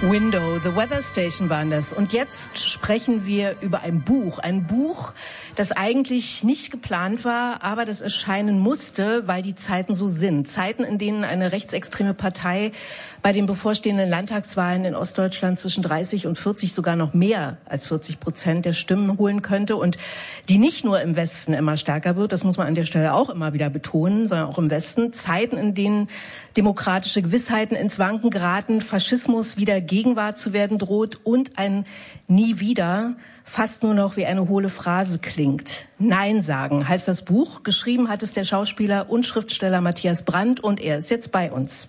Window, The Weather Station waren das. Und jetzt sprechen wir über ein Buch, das eigentlich nicht geplant war, aber das erscheinen musste, weil die Zeiten so sind. Zeiten, in denen eine rechtsextreme Partei bei den bevorstehenden Landtagswahlen in Ostdeutschland zwischen 30 und 40, sogar noch mehr als 40% der Stimmen holen könnte und die nicht nur im Westen immer stärker wird, das muss man an der Stelle auch immer wieder betonen, sondern auch im Westen. Zeiten, in denen demokratische Gewissheiten ins Wanken geraten, Faschismus wieder Gegenwart zu werden droht und ein Nie wieder fast nur noch wie eine hohle Phrase klingt. Nein sagen heißt das Buch. Geschrieben hat es der Schauspieler und Schriftsteller Matthias Brandt und er ist jetzt bei uns.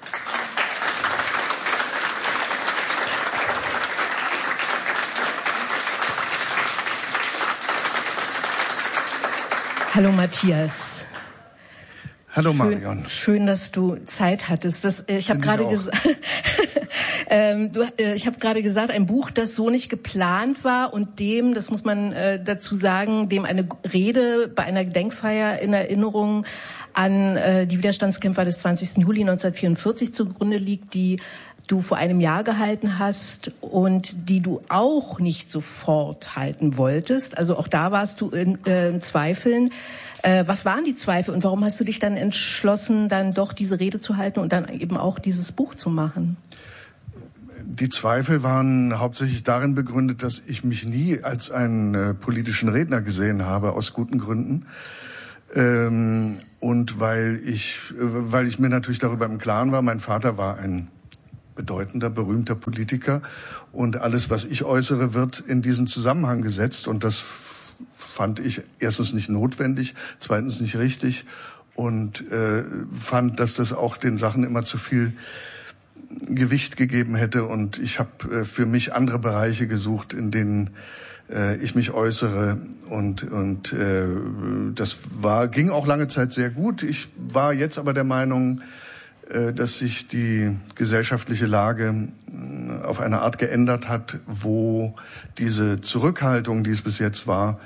Hallo Matthias. Hallo Marion. Schön, dass du Zeit hattest. Ich habe gerade gesagt, ein Buch, das so nicht geplant war und dem, das muss man dazu sagen, dem eine Rede bei einer Gedenkfeier in Erinnerung an die Widerstandskämpfer des 20. Juli 1944 zugrunde liegt, die du vor einem Jahr gehalten hast und die du auch nicht sofort halten wolltest. Also auch da warst du in Zweifeln. Was waren die Zweifel und warum hast du dich dann entschlossen, dann doch diese Rede zu halten und dann eben auch dieses Buch zu machen? Die Zweifel waren hauptsächlich darin begründet, dass ich mich nie als einen politischen Redner gesehen habe, aus guten Gründen. Und weil ich mir natürlich darüber im Klaren war, mein Vater war ein bedeutender, berühmter Politiker und alles, was ich äußere, wird in diesen Zusammenhang gesetzt und das fand ich erstens nicht notwendig, zweitens nicht richtig und fand, dass das auch den Sachen immer zu viel Gewicht gegeben hätte und ich habe für mich andere Bereiche gesucht, in denen ich mich äußere und das ging auch lange Zeit sehr gut. Ich war jetzt aber der Meinung, dass sich die gesellschaftliche Lage auf eine Art geändert hat, wo diese Zurückhaltung, die es bis jetzt war,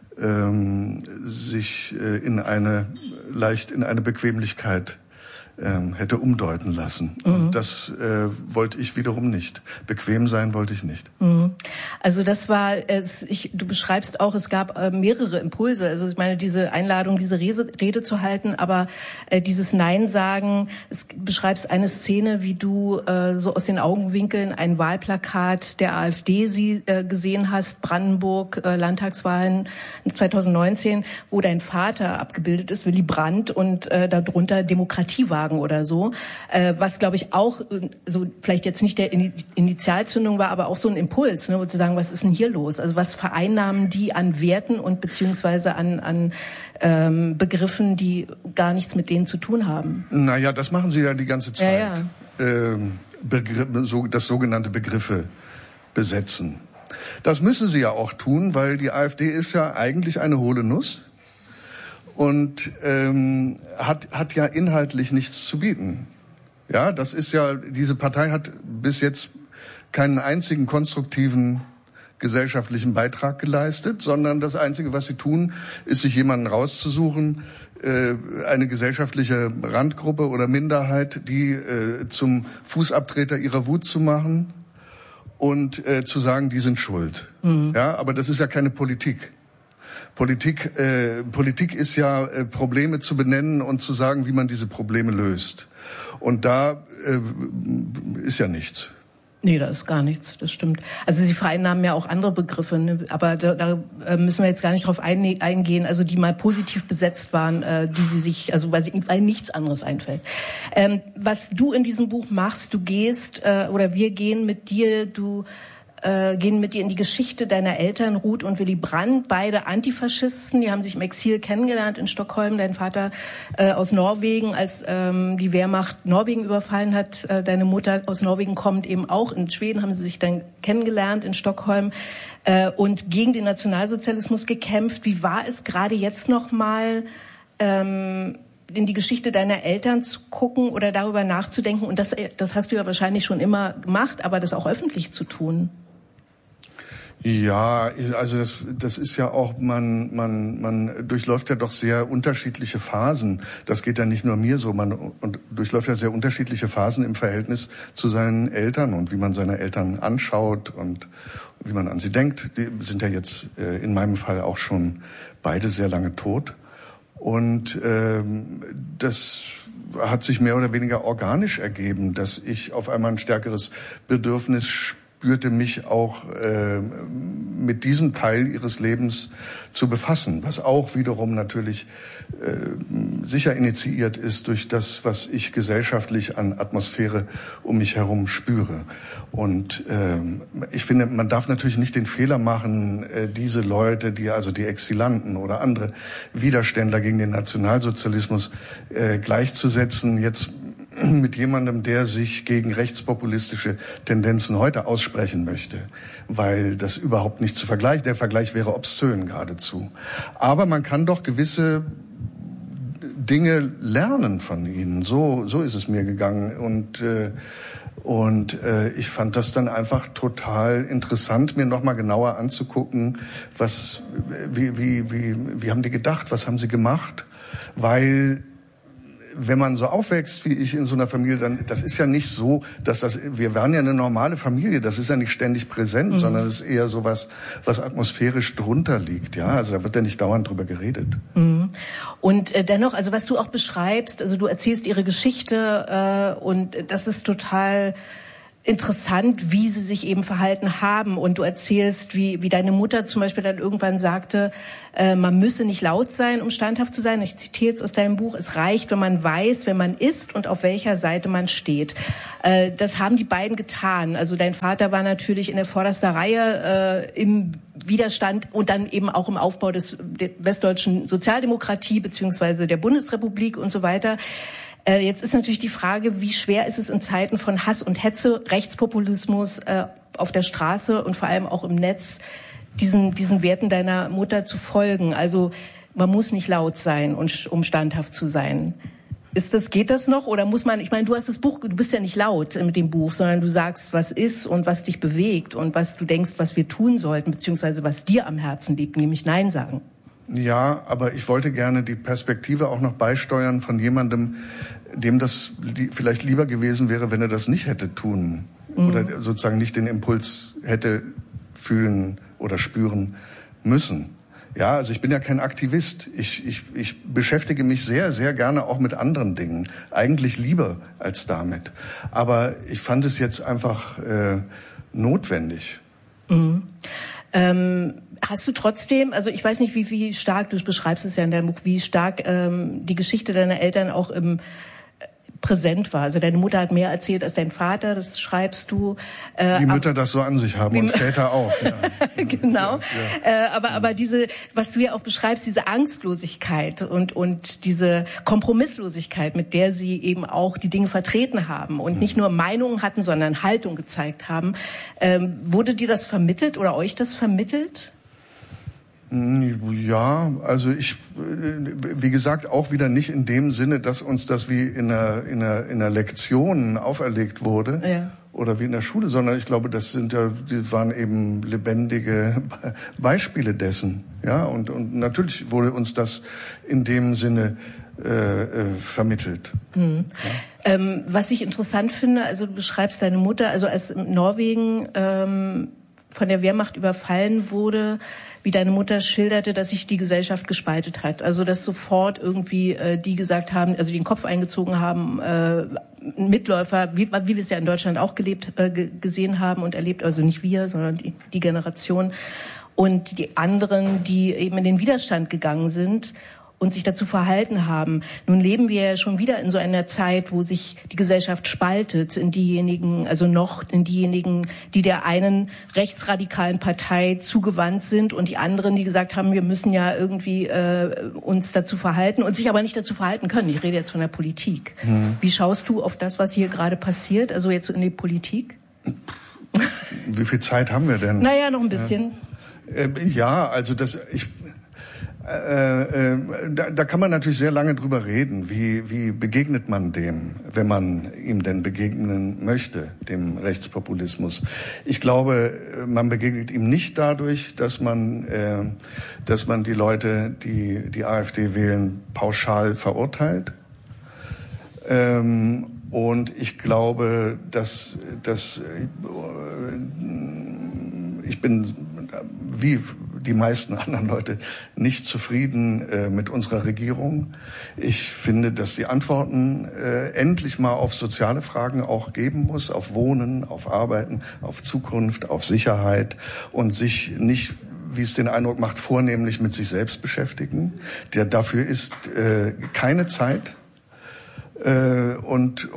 sich in eine Bequemlichkeit hätte umdeuten lassen. Mhm. Und das wollte ich wiederum nicht. Bequem sein wollte ich nicht. Mhm. Also das war es. Du beschreibst auch, es gab mehrere Impulse. Also ich meine, diese Einladung, diese Rede zu halten, aber dieses Nein sagen. Es beschreibst eine Szene, wie du so aus den Augenwinkeln ein Wahlplakat der AfD gesehen hast, Brandenburg, Landtagswahlen 2019, wo dein Vater abgebildet ist, Willy Brandt, und darunter Demokratiewagen oder so, was glaube ich auch so vielleicht jetzt nicht der Initialzündung war, aber auch so ein Impuls, ne, zu sagen, was ist denn hier los? Also was vereinnahmen die an Werten und beziehungsweise an Begriffen, die gar nichts mit denen zu tun haben? Naja, das machen sie ja die ganze Zeit. Ja. Das sogenannte Begriffe besetzen. Das müssen sie ja auch tun, weil die AfD ist ja eigentlich eine hohle Nuss. Und hat ja inhaltlich nichts zu bieten. Ja, das ist ja, diese Partei hat bis jetzt keinen einzigen konstruktiven gesellschaftlichen Beitrag geleistet, sondern das Einzige, was sie tun, ist, sich jemanden rauszusuchen, eine gesellschaftliche Randgruppe oder Minderheit, die zum Fußabtreter ihrer Wut zu machen und zu sagen, die sind schuld. Mhm. Ja, aber das ist ja keine Politik. Politik ist ja Probleme zu benennen und zu sagen, wie man diese Probleme löst. Und da ist ja nichts. Nee, da ist gar nichts, das stimmt. Also sie vereinnahmen ja auch andere Begriffe, ne? Aber da müssen wir jetzt gar nicht drauf eingehen, also die mal positiv besetzt waren, die sie sich, also weil nichts anderes einfällt. Was du in diesem Buch machst, du gehst, oder wir gehen mit dir, gehen mit dir in die Geschichte deiner Eltern, Ruth und Willy Brandt, beide Antifaschisten. Die haben sich im Exil kennengelernt in Stockholm. Dein Vater aus Norwegen, als die Wehrmacht Norwegen überfallen hat. Deine Mutter aus Norwegen kommt eben auch. In Schweden haben sie sich dann kennengelernt, in Stockholm, und gegen den Nationalsozialismus gekämpft. Wie war es gerade jetzt nochmal, in die Geschichte deiner Eltern zu gucken oder darüber nachzudenken? Und das hast du ja wahrscheinlich schon immer gemacht, aber das auch öffentlich zu tun. Ja, also das ist ja auch, man durchläuft ja doch sehr unterschiedliche Phasen. Das geht ja nicht nur mir so, man durchläuft ja sehr unterschiedliche Phasen im Verhältnis zu seinen Eltern und wie man seine Eltern anschaut und wie man an sie denkt. Die sind ja jetzt in meinem Fall auch schon beide sehr lange tot. Und das hat sich mehr oder weniger organisch ergeben, dass ich auf einmal ein stärkeres Bedürfnis spürte, mich auch mit diesem Teil ihres Lebens zu befassen, was auch wiederum natürlich sicher initiiert ist durch das, was ich gesellschaftlich an Atmosphäre um mich herum spüre. Und ich finde, man darf natürlich nicht den Fehler machen, diese Leute, die Exilanten oder andere Widerständler gegen den Nationalsozialismus gleichzusetzen, jetzt mit jemandem, der sich gegen rechtspopulistische Tendenzen heute aussprechen möchte, weil das überhaupt nicht zu vergleichen. Der Vergleich wäre obszön geradezu. Aber man kann doch gewisse Dinge lernen von ihnen. So ist es mir gegangen und ich fand das dann einfach total interessant, mir nochmal genauer anzugucken, wie haben die gedacht, was haben sie gemacht, weil wenn man so aufwächst wie ich in so einer Familie, dann, das ist ja nicht so, wir waren ja eine normale Familie, das ist ja nicht ständig präsent, sondern es ist eher so was atmosphärisch drunter liegt, ja, also da wird ja nicht dauernd drüber geredet. Und dennoch, also was du auch beschreibst, also du erzählst ihre Geschichte und das ist total interessant, wie sie sich eben verhalten haben. Und du erzählst, wie deine Mutter zum Beispiel dann irgendwann sagte, man müsse nicht laut sein, um standhaft zu sein. Ich zitiere jetzt aus deinem Buch, es reicht, wenn man weiß, wer man ist und auf welcher Seite man steht. Das haben die beiden getan. Also dein Vater war natürlich in der vordersten Reihe im Widerstand und dann eben auch im Aufbau der westdeutschen Sozialdemokratie beziehungsweise der Bundesrepublik und so weiter. Jetzt ist natürlich die Frage, wie schwer ist es in Zeiten von Hass und Hetze, Rechtspopulismus auf der Straße und vor allem auch im Netz, diesen Werten deiner Mutter zu folgen. Also man muss nicht laut sein, um standhaft zu sein. Geht das noch oder muss man, ich meine, du hast das Buch, du bist ja nicht laut mit dem Buch, sondern du sagst, was ist und was dich bewegt und was du denkst, was wir tun sollten, beziehungsweise was dir am Herzen liegt, nämlich Nein sagen. Ja, aber ich wollte gerne die Perspektive auch noch beisteuern von jemandem, dem das vielleicht lieber gewesen wäre, wenn er das nicht hätte tun oder sozusagen nicht den Impuls hätte fühlen oder spüren müssen. Ja, also ich bin ja kein Aktivist. Ich beschäftige mich sehr, sehr gerne auch mit anderen Dingen. Eigentlich lieber als damit. Aber ich fand es jetzt einfach notwendig. Hast du trotzdem, also ich weiß nicht, wie stark, du beschreibst es ja in deinem Buch, wie stark die Geschichte deiner Eltern auch präsent war. Also deine Mutter hat mehr erzählt als dein Vater, das schreibst du. Wie Mütter das so an sich haben und Väter auch. Ja. Genau. Ja. Aber diese, was du ja auch beschreibst, diese Angstlosigkeit und diese Kompromisslosigkeit, mit der sie eben auch die Dinge vertreten haben und nicht nur Meinungen hatten, sondern Haltung gezeigt haben. Wurde dir das vermittelt oder euch das vermittelt? Ja, also wie gesagt, auch wieder nicht in dem Sinne, dass uns das wie in einer Lektion auferlegt wurde. Ja. Oder wie in der Schule, sondern ich glaube, die waren eben lebendige Beispiele dessen. Ja, und natürlich wurde uns das in dem Sinne vermittelt. Ja. Was ich interessant finde, also du beschreibst deine Mutter, also als Norwegen von der Wehrmacht überfallen wurde, wie deine Mutter schilderte, dass sich die Gesellschaft gespaltet hat. Also dass sofort irgendwie die gesagt haben, also den Kopf eingezogen haben, Mitläufer, wie wir es ja in Deutschland auch gesehen haben und erlebt, also nicht wir, sondern die Generation. Und die anderen, die eben in den Widerstand gegangen sind und sich dazu verhalten haben. Nun leben wir ja schon wieder in so einer Zeit, wo sich die Gesellschaft spaltet in diejenigen, die der einen rechtsradikalen Partei zugewandt sind und die anderen, die gesagt haben, wir müssen ja irgendwie uns dazu verhalten und sich aber nicht dazu verhalten können. Ich rede jetzt von der Politik. Wie schaust du auf das, was hier gerade passiert, also jetzt in die Politik? Wie viel Zeit haben wir denn? Naja, noch ein bisschen. Ja, also Da kann man natürlich sehr lange drüber reden. Wie begegnet man dem, wenn man ihm denn begegnen möchte, dem Rechtspopulismus? Ich glaube, man begegnet ihm nicht dadurch, dass man die Leute, die AfD wählen, pauschal verurteilt. Und ich glaube, dass ich bin wie die meisten anderen Leute nicht zufrieden mit unserer Regierung. Ich finde, dass sie Antworten endlich mal auf soziale Fragen auch geben muss, auf Wohnen, auf Arbeiten, auf Zukunft, auf Sicherheit und sich nicht, wie es den Eindruck macht, vornehmlich mit sich selbst beschäftigen. Dafür ist keine Zeit. Und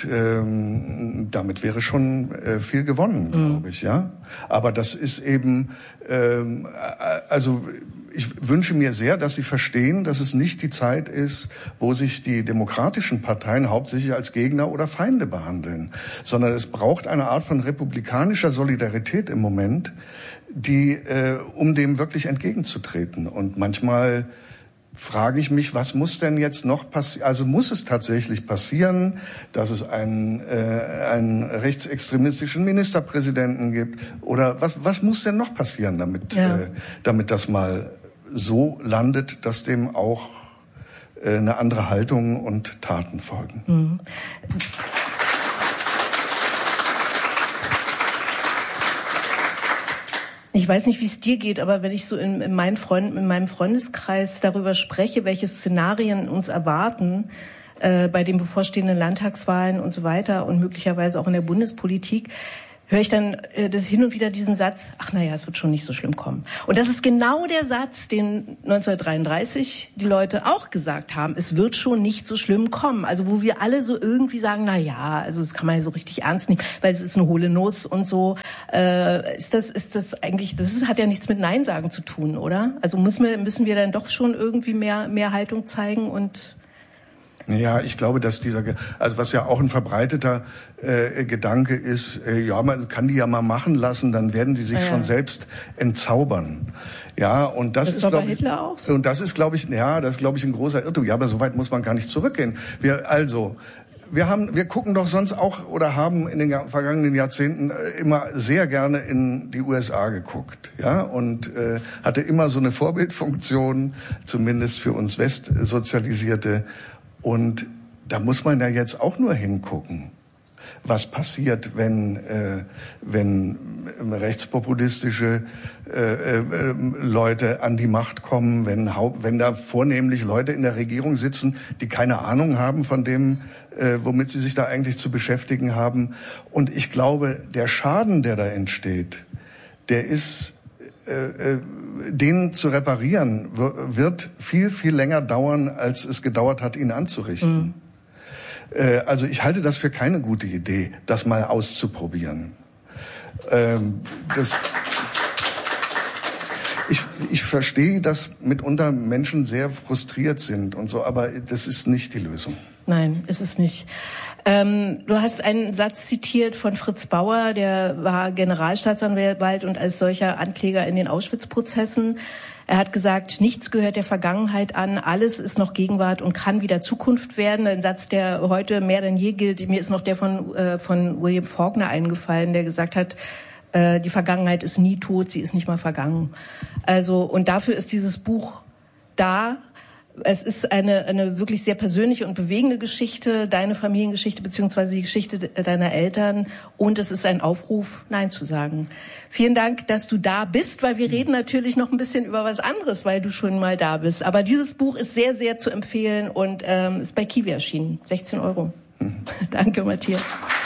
damit wäre schon viel gewonnen, glaube ich, ja. Aber das ist eben, also ich wünsche mir sehr, dass Sie verstehen, dass es nicht die Zeit ist, wo sich die demokratischen Parteien hauptsächlich als Gegner oder Feinde behandeln, sondern es braucht eine Art von republikanischer Solidarität im Moment, um dem wirklich entgegenzutreten. Und manchmal frage ich mich, was muss denn jetzt noch passieren? Also muss es tatsächlich passieren, dass es einen rechtsextremistischen Ministerpräsidenten gibt? Oder was muss denn noch passieren, damit das mal so landet, dass dem auch eine andere Haltung und Taten folgen? Mhm. Ich weiß nicht, wie es dir geht, aber wenn ich so in meinem Freundeskreis darüber spreche, welche Szenarien uns erwarten bei den bevorstehenden Landtagswahlen und so weiter und möglicherweise auch in der Bundespolitik, höre ich dann das hin und wieder diesen Satz, ach naja, es wird schon nicht so schlimm kommen. Und das ist genau der Satz, den 1933 die Leute auch gesagt haben, es wird schon nicht so schlimm kommen. Also wo wir alle so irgendwie sagen, na ja, also das kann man ja so richtig ernst nehmen, weil es ist eine hohle Nuss und so. Ist das eigentlich, hat ja nichts mit Nein sagen zu tun, oder? Also müssen wir dann doch schon irgendwie mehr Haltung zeigen und... Ja, ich glaube, dass also was ja auch ein verbreiteter Gedanke ist, ja, man kann die ja mal machen lassen, dann werden die sich schon selbst entzaubern. Ja, und das ist glaube ich, Hitler auch so. Und das ist glaube ich ein großer Irrtum. Ja, aber so weit muss man gar nicht zurückgehen. Wir gucken doch sonst auch oder haben in den vergangenen Jahrzehnten immer sehr gerne in die USA geguckt, ja, und hatte immer so eine Vorbildfunktion, zumindest für uns Westsozialisierte. Und da muss man ja jetzt auch nur hingucken, was passiert, wenn rechtspopulistische Leute an die Macht kommen, wenn da vornehmlich Leute in der Regierung sitzen, die keine Ahnung haben von dem, womit sie sich da eigentlich zu beschäftigen haben. Und ich glaube, der Schaden, der da entsteht, der ist den zu reparieren, wird viel, viel länger dauern, als es gedauert hat, ihn anzurichten. Also ich halte das für keine gute Idee, das mal auszuprobieren. Ich verstehe, dass mitunter Menschen sehr frustriert sind und so, aber das ist nicht die Lösung. Nein, ist es nicht. Du hast einen Satz zitiert von Fritz Bauer, der war Generalstaatsanwalt und als solcher Ankläger in den Auschwitz-Prozessen. Er hat gesagt, nichts gehört der Vergangenheit an, alles ist noch Gegenwart und kann wieder Zukunft werden. Ein Satz, der heute mehr denn je gilt. Mir ist noch der von William Faulkner eingefallen, der gesagt hat, die Vergangenheit ist nie tot, sie ist nicht mal vergangen. Also, und dafür ist dieses Buch da. Es ist eine wirklich sehr persönliche und bewegende Geschichte, deine Familiengeschichte beziehungsweise die Geschichte deiner Eltern. Und es ist ein Aufruf, Nein zu sagen. Vielen Dank, dass du da bist, weil wir reden natürlich noch ein bisschen über was anderes, weil du schon mal da bist. Aber dieses Buch ist sehr, sehr zu empfehlen und ist bei Kiwi erschienen. 16 €. Danke, Matthias.